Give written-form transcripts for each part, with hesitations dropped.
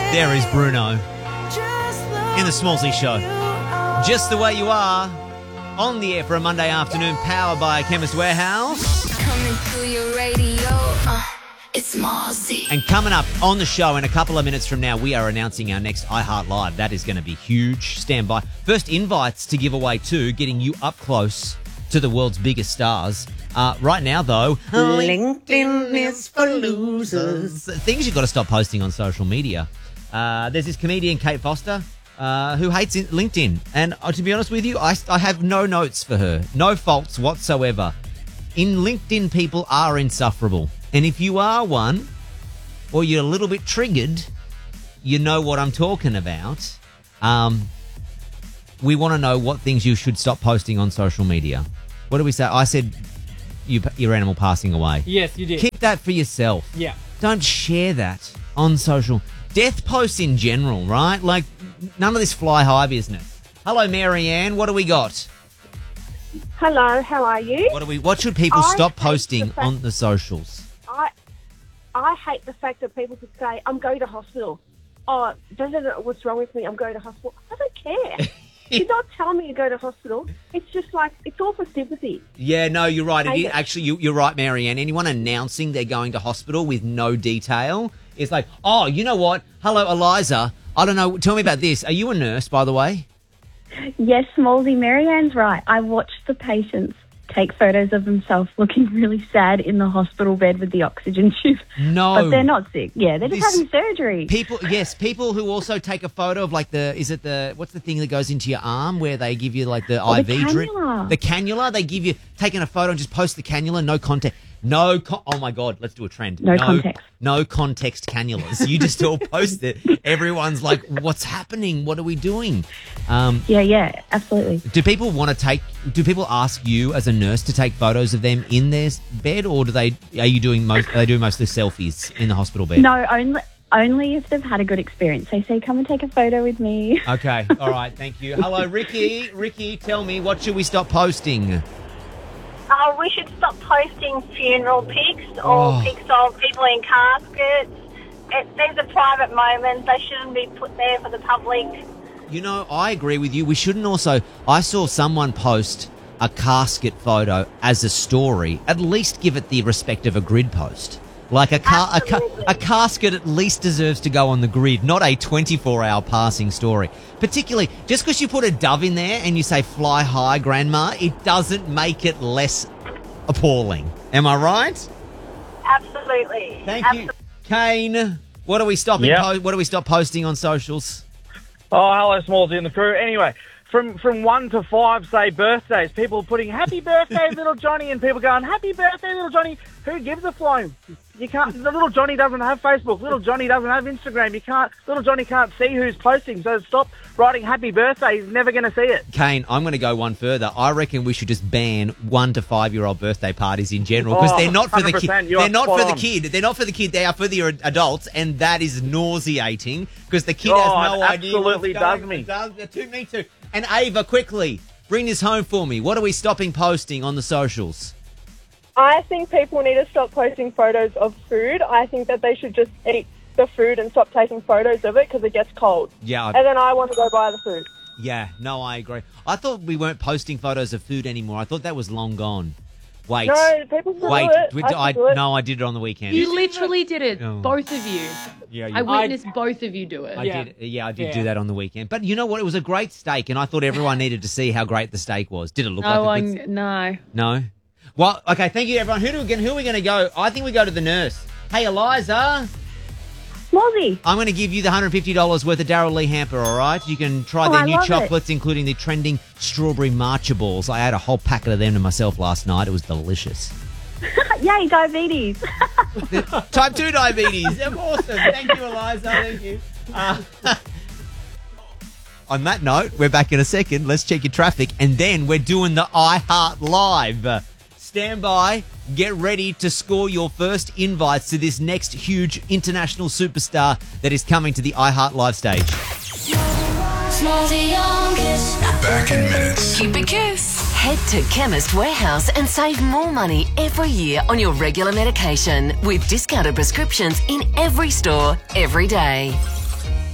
There is Bruno in the Smallsy Show. Just the way you are. On the air for a Monday afternoon, powered by Chemist Warehouse. Coming through your radio, it's Smallsy. And coming up on the show in a couple of minutes from now, we are announcing our next iHeart Live. That is going to be huge. Stand by. First invites to give away too, getting you up close to the world's biggest stars. Right now, though, LinkedIn is for losers. Things you've got to stop posting on social media. There's this comedian, Kate Foster, who hates LinkedIn. And to be honest with you, I have no notes for her. No faults whatsoever. In LinkedIn, people are insufferable. And if you are one, or you're a little bit triggered, you know what I'm talking about. We want to know what things you should stop posting on social media. What do we say? I said your animal passing away. Yes, you did. Keep that for yourself. Yeah. Don't share that on social. Death posts in general, right? Like, none of this fly high business. Hello, Marianne. What do we got? Hello, how are you? What should people stop hate posting the fact- on the socials? I hate the fact that people could say, I'm going to hospital. Oh, doesn't know what's wrong with me? I'm going to hospital. I don't care. You're not telling me to go to hospital. It's just like, it's all for sympathy. Yeah, no, you're right. Hate it. Actually, you're right, Marianne. Anyone announcing they're going to hospital with no detail is like, oh, you know what? Hello, Eliza. I don't know. Tell me about this. Are you a nurse, by the way? Yes, Smallsy, Marianne's right. I watched the patients take photos of themselves looking really sad in the hospital bed with the oxygen tube. No. But they're not sick. Yeah, they're just This- having surgery. People who also take a photo of like what's the thing that goes into your arm where they give you like the Oh, IV the drip? cannula. The cannula. They give you, taking a photo and just post the cannula, no context. Oh my God, let's do a trend. No context. No context cannulas. You just all post it. Everyone's like, what's happening? What are we doing? Yeah, absolutely. Do people ask you as a nurse to take photos of them in their bed, or are they doing mostly selfies in the hospital bed? No, only if they've had a good experience. They say, come and take a photo with me. Okay, all right, thank you. Hello, Ricky. Ricky, tell me, what should we stop posting? We should stop posting funeral pics or pics of people in caskets. These are private moments. They shouldn't be put there for the public. You know, I agree with you. We shouldn't also... I saw someone post a casket photo as a story. At least give it the respect of a grid post. Like a casket at least deserves to go on the grid, not a 24-hour passing story. Particularly, just because you put a dove in there and you say fly high, grandma, it doesn't make it less appalling. Am I right? Absolutely. Thank you. Kane, what are we stopping? What do we stop posting on socials? Oh, hello, Smallsy and the crew. Anyway, from 1 to 5, say birthdays. People putting happy birthday, little Johnny, and people going, happy birthday, little Johnny. Who gives a flying? You can't. The little Johnny doesn't have Facebook. Little Johnny doesn't have Instagram. Little Johnny can't see who's posting. So stop writing happy birthday. He's never going to see it. Kane, I'm going to go one further. I reckon we should just ban 1 to 5-year-old birthday parties in general because they're not for the kid. 100%, They're not for the kid. They're not for the kid. They are for the adults, and that is nauseating because the kid has no idea. Absolutely does me. Me too. And Ava, quickly bring this home for me. What are we stopping posting on the socials? I think people need to stop posting photos of food. I think that they should just eat the food and stop taking photos of it because it gets cold. Yeah. And then I want to go buy the food. Yeah, no, I agree. I thought we weren't posting photos of food anymore. I thought that was long gone. Wait. No, people still Wait. do it. I still do it. No, I did it on the weekend. You literally did it, Oh. both of you. Yeah, I witnessed both of you do it. I did do that on the weekend. But you know what? It was a great steak, and I thought everyone needed to see how great the steak was. Did it look like a good... No. No? Well, okay, thank you, everyone. Who are we going to go? I think we go to the nurse. Hey, Eliza. Smallsy. I'm going to give you the $150 worth of Darryl Lee hamper, all right? You can try their I new love chocolates, including the trending strawberry matcha balls. I had a whole packet of them to myself last night. It was delicious. Yay, diabetes. Type 2 diabetes. They're awesome. Thank you, Eliza. Thank you. On that note, we're back in a second. Let's check your traffic. And then we're doing the iHeart Live. Stand by. Get ready to score your first invites to this next huge international superstar that is coming to the iHeart Live stage. Smallsy on Kiss. We're back in minutes. Keep it Kiss. Head to Chemist Warehouse and save more money every year on your regular medication with discounted prescriptions in every store, every day.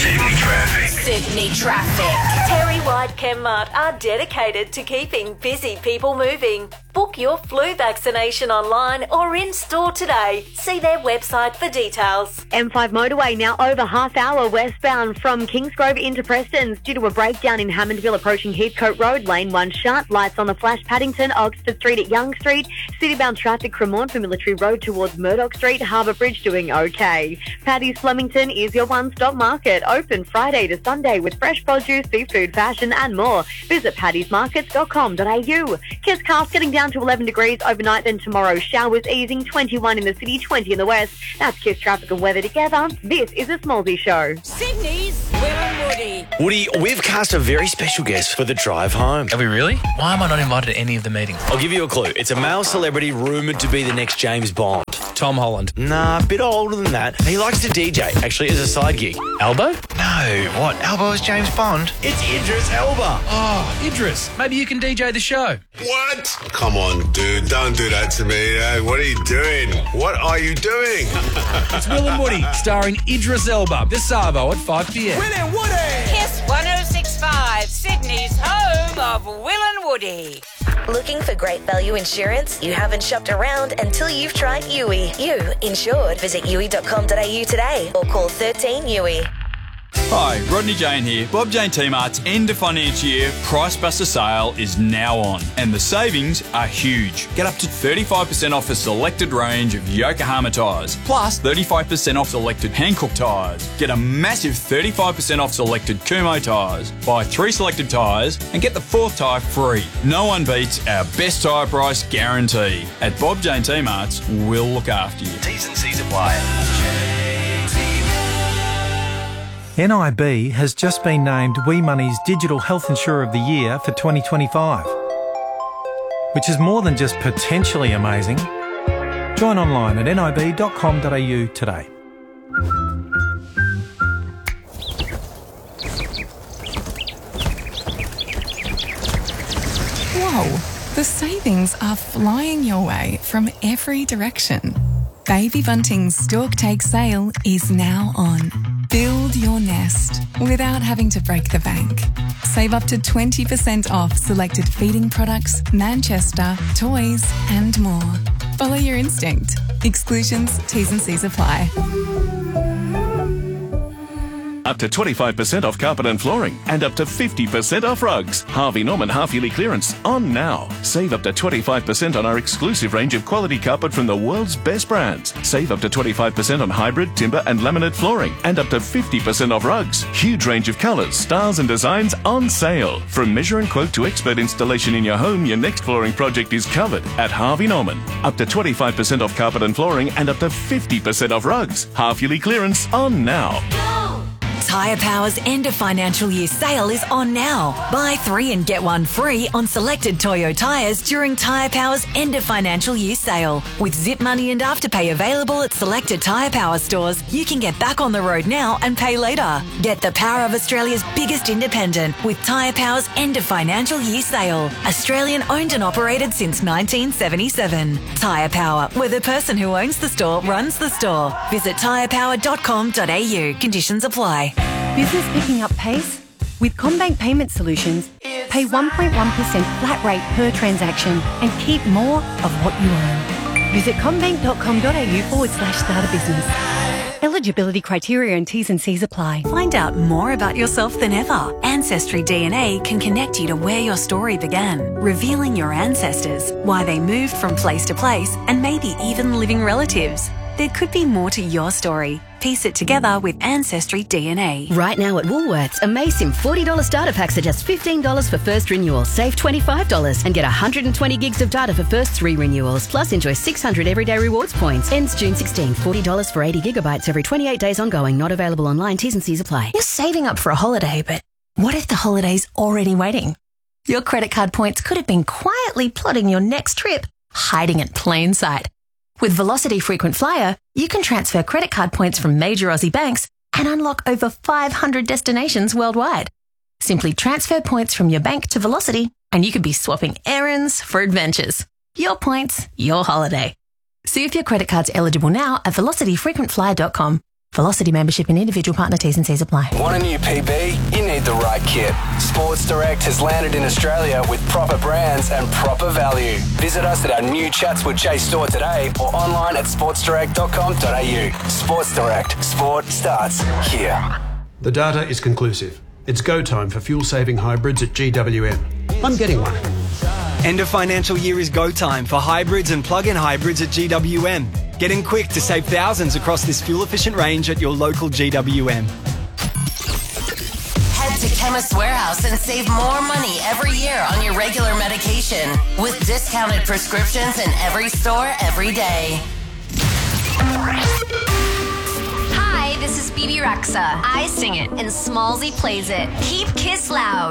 Sydney traffic. Sydney traffic. Terry White Chemmart are dedicated to keeping busy people moving. Book your flu vaccination online or in store today. See their website for details. M5 motorway now over half hour westbound from Kingsgrove into Preston's due to a breakdown in Hammondville approaching Heathcote Road. Lane 1 shut. Lights on the flash Paddington, Oxford Street at Young Street. Citybound traffic Cremorne for Military Road towards Murdoch Street. Harbour Bridge doing okay. Paddy's Flemington is your one-stop market. Open Friday to Sunday with fresh produce, seafood, fashion and more. Visit paddysmarkets.com.au. Kiss Cast getting down to 11 degrees overnight, then tomorrow showers easing, 21 in the city, 20 in the west. That's Kiss traffic and weather together. This is a Smallsy Show. Sydney's Will and Woody. Woody, we've cast a very special guest for the drive home. Are we really? Why am I not invited to any of the meetings? I'll give you a clue. It's a male celebrity rumoured to be the next James Bond. Tom Holland. Nah, a bit older than that. He likes to DJ, actually, as a side gig. Elbow? No, what? Elbow is James Bond. It's Idris Elba. Oh, Idris. Maybe you can DJ the show. What? Come on, dude. Don't do that to me. Hey, what are you doing? What are you doing? It's Will and Woody, starring Idris Elba. This Savo at 5 p.m. Will and Woody. Kiss 106.5, Sydney's home of Will and Woody. Looking for great value insurance? You haven't shopped around until you've tried Yui. You insured. Visit yui.com.au today or call 13 Yui. Hi, Rodney Jane here. Bob Jane T-Mart's end of financial year Price Buster sale is now on, and the savings are huge. Get up to 35% off a selected range of Yokohama tyres, plus 35% off selected Hankook tyres. Get a massive 35% off selected Kumo tyres. Buy 3 selected tyres and get the 4th tyre free. No one beats our best tyre price guarantee. At Bob Jane T-Mart's, we'll look after you. T's and C's apply. NIB has just been named WeMoney's Digital Health Insurer of the Year for 2025, which is more than just potentially amazing. Join online at nib.com.au today. Whoa, the savings are flying your way from every direction. Baby Bunting's Stork Take sale is now on. Build your nest without having to break the bank. Save up to 20% off selected feeding products, Manchester, toys and more. Follow your instinct. Exclusions, T's and C's apply. Up to 25% off carpet and flooring and up to 50% off rugs. Harvey Norman half-yearly clearance on now. Save up to 25% on our exclusive range of quality carpet from the world's best brands. Save up to 25% on hybrid, timber and laminate flooring and up to 50% off rugs. Huge range of colours, styles and designs on sale. From measure and quote to expert installation in your home, your next flooring project is covered at Harvey Norman. Up to 25% off carpet and flooring and up to 50% off rugs. Half-yearly clearance on now. Tyre Power's end of financial year sale is on now. Buy 3 and get 1 free on selected Toyo tyres during Tyre Power's end of financial year sale. With Zip Money and Afterpay available at selected Tyre Power stores, you can get back on the road now and pay later. Get the power of Australia's biggest independent with Tyre Power's end of financial year sale. Australian owned and operated since 1977. Tyre Power, where the person who owns the store runs the store. Visit tyrepower.com.au. Conditions apply. Business picking up pace? With CommBank Payment Solutions, pay 1.1% flat rate per transaction and keep more of what you own. Visit commbank.com.au/start a business. Eligibility criteria and T's and C's apply. Find out more about yourself than ever. Ancestry DNA can connect you to where your story began, revealing your ancestors, why they moved from place to place, and maybe even living relatives. There could be more to your story. Piece it together with Ancestry DNA. Right now at Woolworths, Amazing $40 starter packs are just $15 for first renewal. Save $25 and get 120 gigs of data for first 3 renewals. Plus enjoy 600 everyday rewards points. Ends June 16. $40 for 80 gigabytes every 28 days ongoing. Not available online. T's and C's apply. You're saving up for a holiday, but what if the holiday's already waiting? Your credit card points could have been quietly plotting your next trip, hiding in plain sight. With Velocity Frequent Flyer, you can transfer credit card points from major Aussie banks and unlock over 500 destinations worldwide. Simply transfer points from your bank to Velocity and you could be swapping errands for adventures. Your points, your holiday. See if your credit card's eligible now at velocityfrequentflyer.com. Velocity membership and individual partner T's and C's apply. Want a new PB? You need the right kit. Sports Direct has landed in Australia with proper brands and proper value. Visit us at our new Chatswood Chase store today or online at sportsdirect.com.au. Sports Direct. Sport starts here. The data is conclusive. It's go time for fuel-saving hybrids at GWM. I'm getting one. End of financial year is go time for hybrids and plug-in hybrids at GWM. Get in quick to save thousands across this fuel-efficient range at your local GWM. Head to Chemist Warehouse and save more money every year on your regular medication with discounted prescriptions in every store every day. Hi, this is BB Rexa. I sing it and Smallsy plays it. Keep Kiss loud.